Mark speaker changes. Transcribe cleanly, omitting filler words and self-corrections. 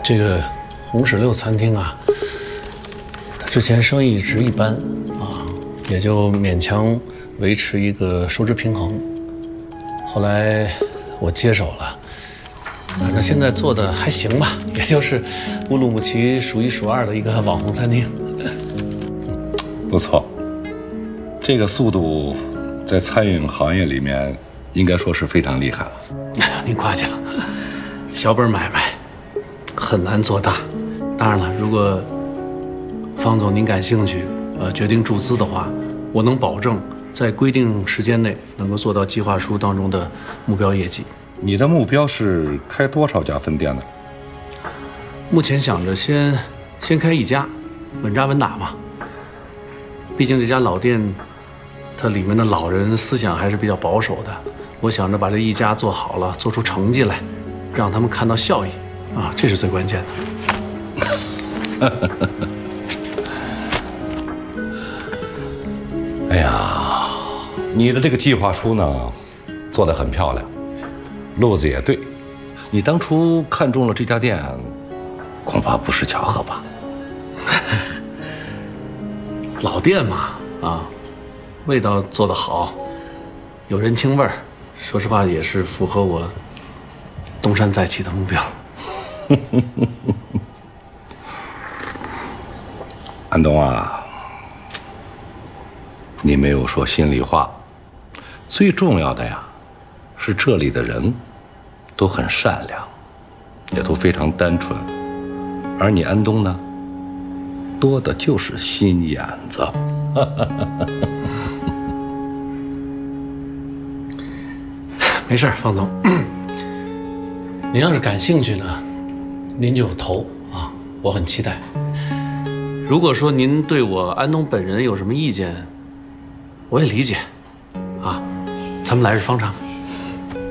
Speaker 1: 这个红石榴餐厅啊，它之前生意一直一般啊，也就勉强维持一个收支平衡。后来我接手了，反正现在做的还行吧，也就是乌鲁木齐数一数二的一个网红餐厅。
Speaker 2: 不错，这个速度在餐饮行业里面应该说是非常厉害了。
Speaker 1: 您夸奖，小本买卖很难做大。当然了，如果方总您感兴趣，决定注资的话，我能保证在规定时间内能够做到计划书当中的目标业绩。
Speaker 2: 你的目标是开多少家分店呢？
Speaker 1: 目前想着先开一家，稳扎稳打嘛。毕竟这家老店，它里面的老人思想还是比较保守的。我想着把这一家做好了，做出成绩来，让他们看到效益，啊，这是最关键的。
Speaker 2: 哎呀，你的这个计划书呢，做得很漂亮，路子也对。你当初看中了这家店，恐怕不是巧合吧？
Speaker 1: 老店嘛，啊，味道做得好，有人情味儿，说实话也是符合我东山再起的目标。
Speaker 2: 安东啊，你没有说心里话。最重要的呀，是这里的人都很善良，也都非常单纯，而你安东呢，多的就是心眼子。
Speaker 1: 没事，方总，您要是感兴趣呢，您就投啊，我很期待。如果说您对我安东本人有什么意见，我也理解，啊，咱们来日方长。